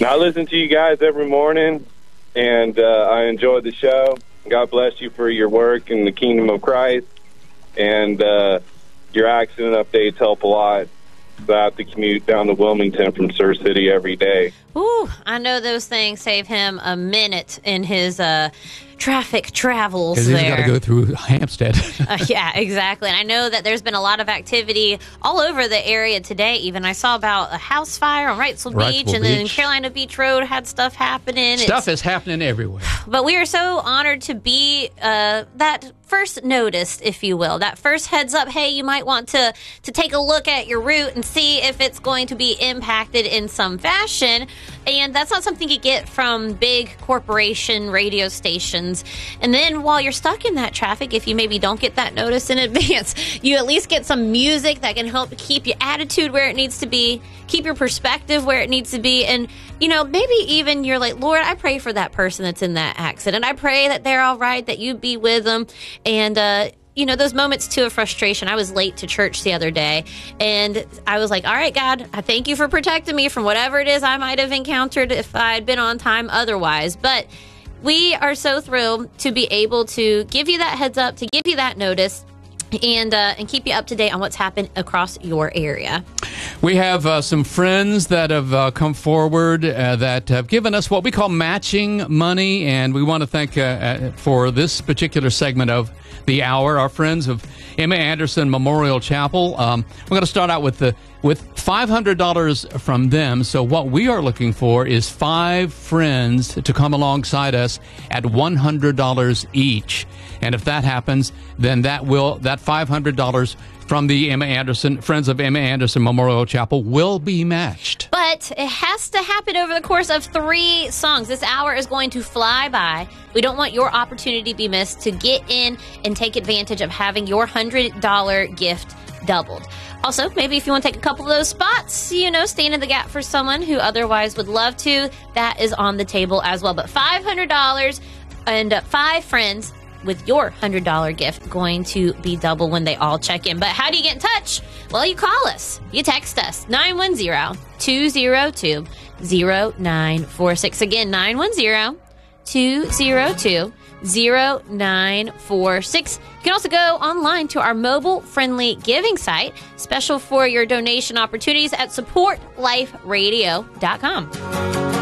I listen to you guys every morning, and I enjoy the show. God bless you for your work in the kingdom of Christ, and your accident updates help a lot. So I have to commute down to Wilmington from Sur City every day. Ooh, I know those things save him a minute in his traffic travels there. Because he's got to go through Hampstead. Yeah, exactly. And I know that there's been a lot of activity all over the area today. Even I saw about a house fire on Wrightsville Beach, and then Carolina Beach Road had stuff happening. Stuff is happening everywhere. But we are so honored to be that first noticed, if you will, that first heads up. Hey, you might want to take a look at your route and see if it's going to be impacted in some fashion. And that's not something you get from big corporation radio stations. And then while you're stuck in that traffic, if you maybe don't get that notice in advance, you at least get some music that can help keep your attitude where it needs to be, keep your perspective where it needs to be. And, you know, maybe even you're like, Lord, I pray for that person that's in that accident. I pray that they're all right, that you be with them. And, you know, those moments, too, of frustration. I was late to church the other day, and I was like, all right, God, I thank you for protecting me from whatever it is I might have encountered if I had been on time otherwise. But we are so thrilled to be able to give you that heads up, to give you that notice, and keep you up to date on what's happened across your area. We have some friends that have come forward that have given us what we call matching money, and we want to thank for this particular segment of the hour our friends of Emma Anderson Memorial Chapel. We're going to start out with $500 from them. So what we are looking for is 5 friends to come alongside us at $100 each. And if that happens, then that $500 from the Emma Anderson, Friends of Emma Anderson Memorial Chapel will be matched. But it has to happen over the course of 3 songs. This hour is going to fly by. We don't want your opportunity to be missed to get in and take advantage of having your $100 gift doubled. Also, maybe if you want to take a couple of those spots, you know, stand in the gap for someone who otherwise would love to, that is on the table as well. But $500 and 5 friends with your $100 gift going to be double when they all check in. But how do you get in touch? Well, you call us. You text us, 910-202-0946. Again, 910-202-0946. You can also go online to our mobile-friendly giving site, special for your donation opportunities at supportliferadio.com.